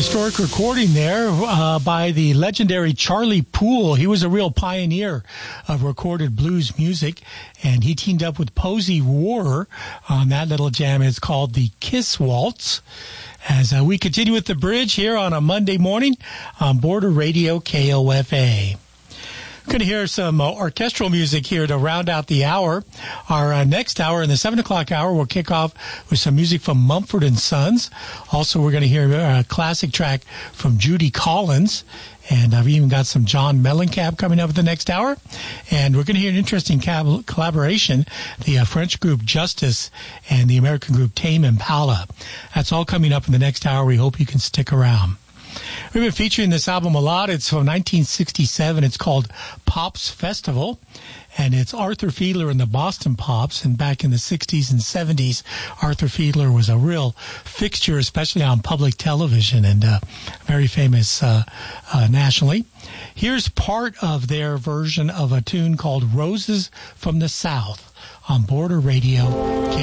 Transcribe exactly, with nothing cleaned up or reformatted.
historic recording there uh, by the legendary Charlie Poole. He was a real pioneer of recorded blues music, and he teamed up with Posey War on that little jam. It's called the Kiss Waltz. As uh, we continue with the bridge here on a Monday morning on Border Radio K O F A. We're going to hear some uh, orchestral music here to round out the hour. Our uh, next hour, in the seven o'clock hour, we'll kick off with some music from Mumford and Sons. Also, we're going to hear a classic track from Judy Collins. And I've even got some John Mellencamp coming up at the next hour. And we're going to hear an interesting cab- collaboration, the uh, French group Justice and the American group Tame Impala. That's all coming up in the next hour. We hope you can stick around. We've been featuring this album a lot. It's from nineteen sixty-seven. It's called Pops Festival, and it's Arthur Fiedler and the Boston Pops. And back in the sixties and seventies, Arthur Fiedler was a real fixture, especially on public television, and uh, very famous uh, uh, nationally. Here's part of their version of a tune called Roses from the South on Border Radio.